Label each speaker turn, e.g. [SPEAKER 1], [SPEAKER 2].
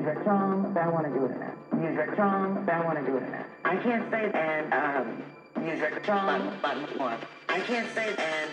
[SPEAKER 1] music song, I want to do it in that. Music song, I want to do it in that. I can't say and music song, but more. I can't say and